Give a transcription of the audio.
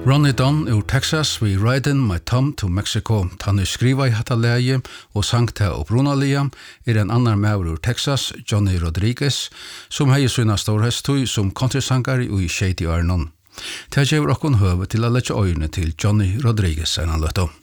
Ronnie Dunn ur Texas vi Riding My Thumb to Mexico. Han skriva I hatta läge og sang ta og brunalia en annan maur ur Texas, Johnny Rodriguez, som hei sina storhestui som countrysangari og I Shady Arnon. Ta gjevur okkon høve til a letja øyne til Johnny Rodriguez en løtto.